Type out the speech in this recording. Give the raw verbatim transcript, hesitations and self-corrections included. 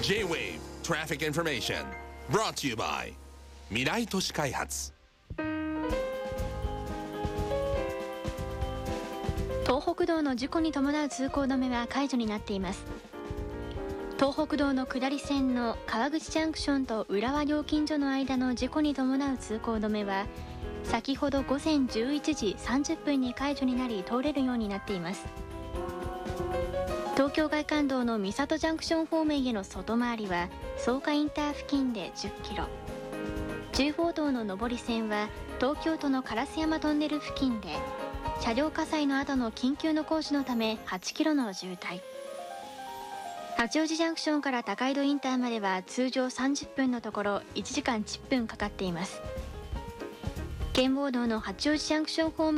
J-Wave Traffic Information brought to you by 未来都市開発。 東北道の事故に伴う通行止めは解除になっています。東北道の下り線の川口ジャンクションと浦和料金所の間の事故に伴う通行止めは先ほど午前じゅういちじさんじゅっぷんに解除になり通れるようになっています。東京外環道の三郷ジャンクション方面への外回りは草加インター付近でじゅっキロ、中央道の上り線は東京都の烏山トンネル付近で車両火災の後の緊急の工事のためはちキロの渋滞、八王子ジャンクションから高井戸インターまでは通常さんじゅっぷんのところいちじかんじゅっぷんかかっています。圏央道の八王子ジャンクション方面